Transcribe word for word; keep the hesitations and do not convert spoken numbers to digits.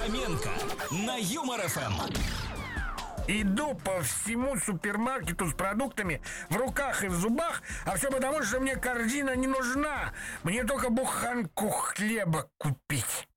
Фоменко на Юмор эф эм. Иду по всему супермаркету с продуктами в руках и в зубах, а все потому, что мне корзина не нужна. Мне только буханку хлеба купить.